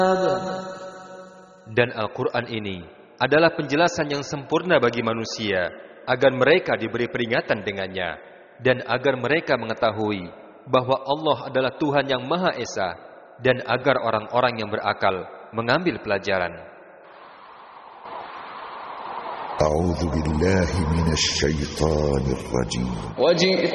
Dan Al-Quran ini adalah penjelasan yang sempurna bagi manusia agar mereka diberi peringatan dengannya dan agar mereka mengetahui bahwa Allah adalah Tuhan yang Maha Esa dan agar orang-orang yang berakal mengambil pelajaran. A'udzu billahi minasy syaithanir rajim.